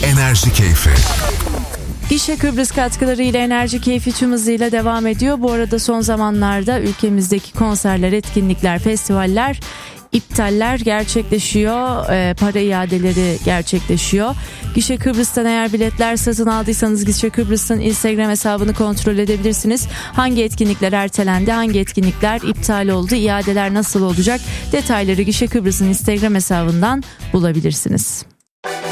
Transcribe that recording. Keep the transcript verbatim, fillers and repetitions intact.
Enerji Keyfi. Gişe Kıbrıs katkılarıyla Enerji Keyfi tüm hızıyla devam ediyor. Bu arada son zamanlarda ülkemizdeki konserler, etkinlikler, festivaller, iptaller gerçekleşiyor. E, para iadeleri gerçekleşiyor. Gişe Kıbrıs'tan eğer biletler satın aldıysanız Gişe Kıbrıs'ın Instagram hesabını kontrol edebilirsiniz. Hangi etkinlikler ertelendi, hangi etkinlikler iptal oldu, iadeler nasıl olacak? Detayları Gişe Kıbrıs'ın Instagram hesabından bulabilirsiniz.